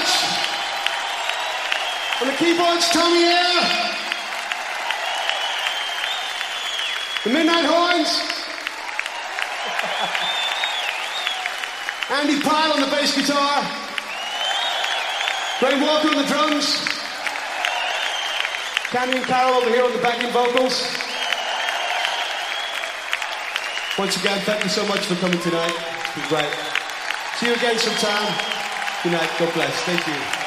George. On the keyboards, Tommy Air. The Midnight Horns. Andy Pyle on the bass guitar. Ray Walker on the drums. Cammy and Carol over here on the backing vocals. Once again, thank you so much for coming tonight. It's been great. See you again sometime. Good night. God bless. Thank you.